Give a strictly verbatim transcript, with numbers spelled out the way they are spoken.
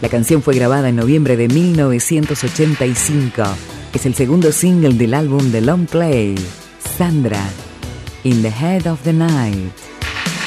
La canción fue grabada en noviembre de mil novecientos ochenta y cinco. Es el segundo single del álbum The Long Play, Sandra, In the Head of the Night.